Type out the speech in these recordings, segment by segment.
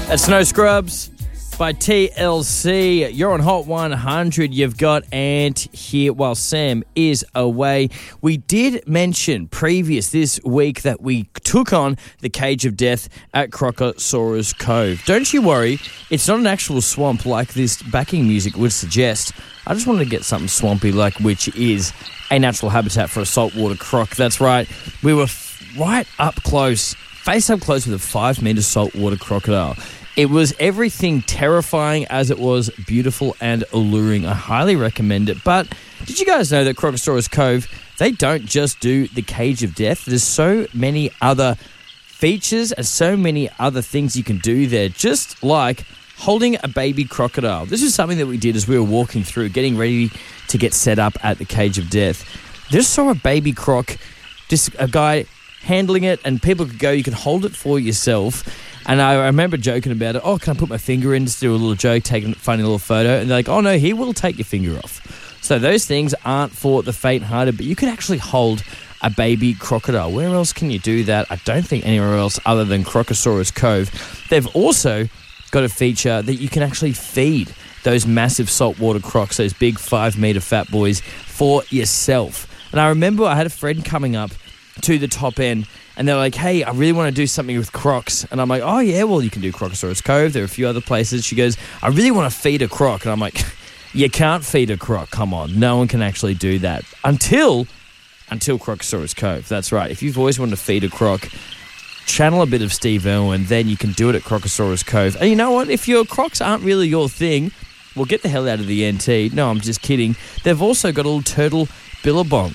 That's Snow Scrubs by TLC. You're on Hot 100. You've got Ant here while Sam is away. We did mention previous this week that we took on the Cage of Death at Crocosaurus Cove. Don't you worry, it's not an actual swamp like this backing music would suggest. I just wanted to get something swampy like which is a natural habitat for a saltwater croc. That's right. We were right up close, face up close with a 5-metre saltwater crocodile. It was everything terrifying as it was beautiful and alluring. I highly recommend it. But did you guys know that Crocosaurus Cove, they don't just do the Cage of Death? There's so many other features and so many other things you can do there, just like holding a baby crocodile. This is something that we did as we were walking through, getting ready to get set up at the Cage of Death. Just saw a baby croc, just a guy handling it, and people could go, you can hold it for yourself. And I remember joking about it. Oh, can I put my finger in? Just do a little joke, take a funny little photo. And they're like, oh no, he will take your finger off. So those things aren't for the faint-hearted, but you could actually hold a baby crocodile. Where else can you do that? I don't think anywhere else other than Crocosaurus Cove. They've also got a feature that you can actually feed those massive saltwater crocs, those big 5-metre fat boys, for yourself. And I remember I had a friend coming up to the top end, and they're like, hey, I really want to do something with crocs. And I'm like, oh yeah, well, you can do Crocosaurus Cove. There are a few other places. She goes, I really want to feed a croc. And I'm like, you can't feed a croc. Come on. No one can actually do that until Crocosaurus Cove. That's right. If you've always wanted to feed a croc, channel a bit of Steve Irwin, then you can do it at Crocosaurus Cove. And you know what? If your crocs aren't really your thing, well, get the hell out of the NT. No, I'm just kidding. They've also got a little turtle billabong.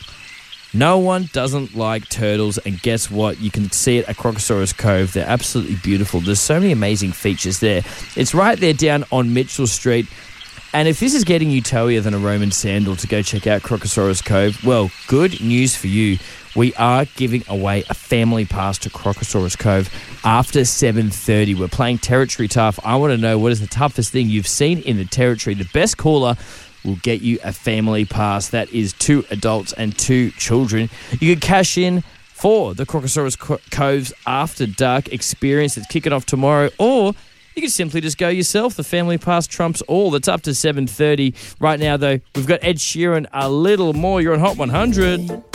No one doesn't like turtles, and guess what? You can see it at Crocosaurus Cove. They're absolutely beautiful. There's so many amazing features there. It's right there down on Mitchell Street. And if this is getting you towier than a Roman sandal to go check out Crocosaurus Cove, well, good news for you. We are giving away a family pass to Crocosaurus Cove after 7:30. We're playing Territory Tough. I want to know, what is the toughest thing you've seen in the Territory? The best caller will get you a family pass. That is 2 adults and 2 children. You can cash in for the Crocosaurus Cove's After Dark experience that's kicking off tomorrow, or you can simply just go yourself. The family pass trumps all. That's up to 7:30. Right now, though, we've got Ed Sheeran, A Little More. You're on Hot 100.